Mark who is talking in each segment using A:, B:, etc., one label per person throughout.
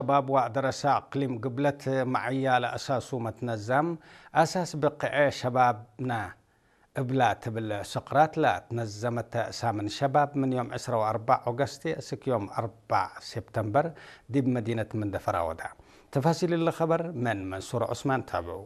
A: شباب ودرساء اقليم قبلت معيا لاساسه متنظم اساس بقع شبابنا ابلات بالسقراط لا تنظمت سامن شباب من يوم 24 أغسطس اسك يوم 4 سبتمبر دي بمدينة مندفرة ودا تفاصيل الخبر من منصور عثمان تابعوا.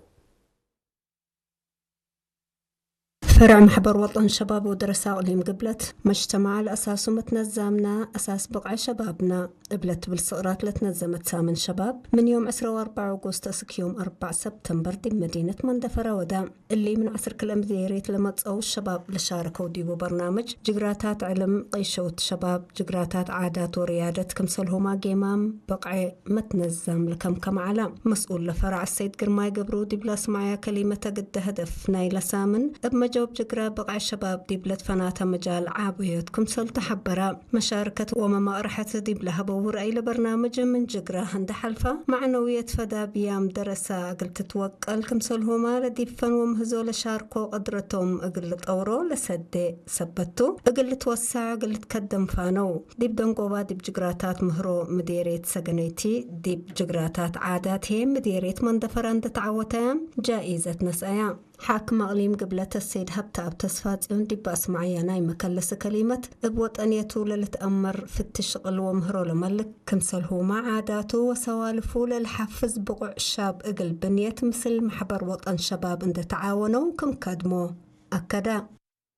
B: فرع محبر وطن شباب ودرساء اقليم قبلت مجتمع الاساس متنظمنا اساس بقع شبابنا قبلت بالصقرات لتنظمت سامن شباب من يوم 24 أغسطس يوم 4 سبتمبر دي بمدينة مندفرة ودا اللي من عصر كل امديريت لمتصو الشباب لشاركوا ديبو برنامج جغراتات علم قيشوت شباب جغراتات عادات وريادة كمسلهما قيمام بقع متنظم لكم علام مسؤول لفرع السيد قرماي قبرو دي بلا سمعيا كلمة قد هدف نايلة سامن بمجاوب جقرا بقع شباب دي بلد فناتا مجال عابيت كمسل تحبرا مشاركة ومما رحت دي بلا هبور اي لبرنامج من جقرا هند حلفة معنوية فدا بيام درسا قلت توقل كمسلهما لدي فن ومهزو لشاركو قدرتهم قلت اورو لسدي سبتو قلت وسع قلت كدم فانو دي بدنقوبا دي بجقراتات مهرو مديريت سقنيتي دي بجقراتات عاداتهم مديريت مندفران تعوتهم جائزة نسايا حاكم اقليم قبلة السيد هبتا بتسفات دي باس معينة مكلس كلمة بوطنيته للتأمر في التشغل ومهرو لملك كمسله مع عاداته وسوالفه للحفز بقع الشاب اقل بنية مثل محبر وطن شباب عند تعاونوا كم كدمو أكدا.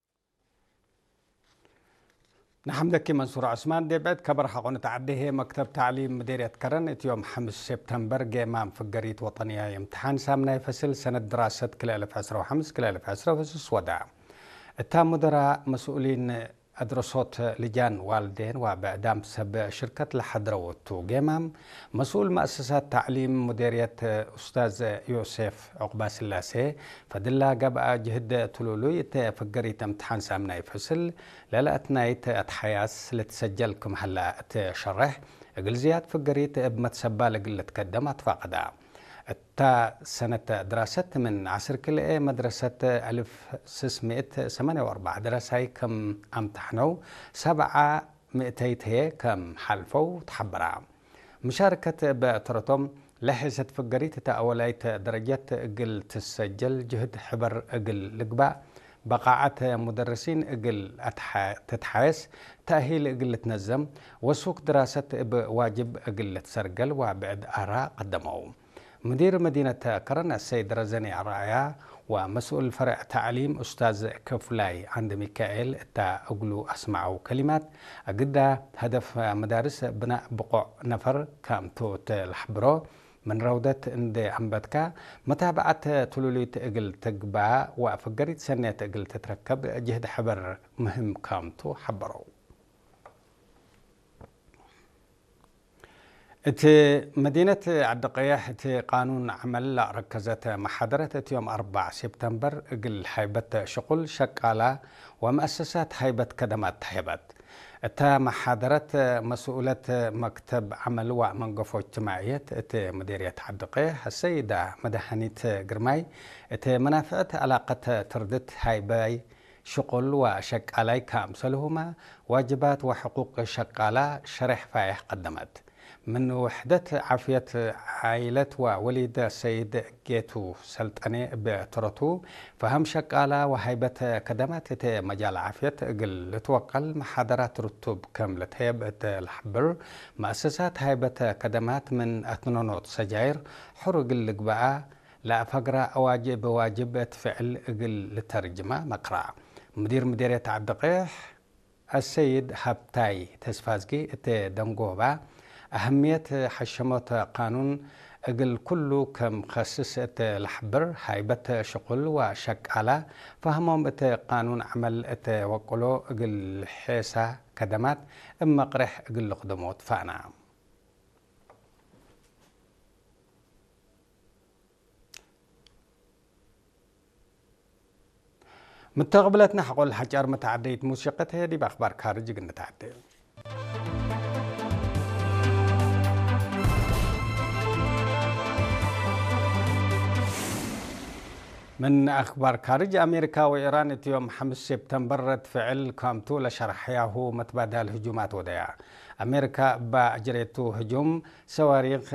A: نحمدك منصور عثمان دي بعد كبر حقون تعديه مكتب تعليم مديرية كرن يوم 5 سبتمبر جيمام في قرية وطنية امتحان سامنا يفصل سنة دراسة كل 2005 كل 2006 ودع التام مدراء مسؤولين أدرسوت لجان والدين وبعدام سب شركة لحضروتو جيمام مسؤول مؤسسات تعليم مديرية أستاذ يوسف عقباس اللاسي فدلا قبع جهد تلولوي فقريت امتحان سامنا يفصل للأتنايت أتحياس لتسجلكم هلا تشرح قلزيات فقريت بمتسبال قلة تقدم أتفاقدا تا سنة دراسة من عصر كل مدرسة 1648 دراسة كم امتحنوا 700 هي كم حلفوا تحبرا مشاركة بأطرتهم لحظة فقريت تأوليت درجات قل تسجل جهد حبر قل لقباء بقاعة مدرسين قل تتحاس تأهيل قل تنظم وسوق دراسة بواجب قل تسرقل وبعد آراء قدموا مدير مدينة كرن السيد رزاني عرايا ومسؤول فرع تعليم أستاذ كفلاي عند ميكائيل تا أقولوا أسمعوا كلمات قد هدف مدارس بناء بقع نفر كام توت الحبرو من روضة عند أنبتكا متابعة تلوليت أقل تقبع وفقريت سنة أقل تتركب جهد حبر مهم كام تو حبرو مدينة عدقية قانون عمل ركزت محاضرة يوم 4 سبتمبر قل حيبة شغل شقالة ومؤسسات حيبة كدمات حيبة محاضرة مسؤولة مكتب عمل ومنقفو اجتماعية مديرية عدقية السيدة مدحانيت قرماي منافعة علاقة تردت حيباي شغل وشقالة كامسلهما واجبات وحقوق شقالة شرح فايح قدمت من وحدة عافية عائلة ووليد السيد جيتو سلطاني بترتو فهم شقالة وهيبة كدمات مجال عافية قل توقل محاضرات رتب كاملة هيبة الحبر مؤسسات هيبة كدمات من أثنونوت سجاير حرق اللقباء لا فقرة واجب فعل قل الترجمة مقرأ مدير مديرية عبدقيح السيد هبتاي تسفازقي دنقوبا أهمية حشمات قانون أقل كله كم خصصة الحبر هيبة شغل وشقالة فهمهم قانون عمل وقلو أقل حيسة كدمات إما قرح أقل قدموت فأنا متقبلتنا حقول حجار متعدية موسيقى هذه بأخبار خارجي قلنا تعدي من أخبار خارج أمريكا وإيران يوم 5 سبتمبر رد فعل كامتو لشرحياه متبادل هجومات وديا أمريكا بأجريتو هجوم صواريخ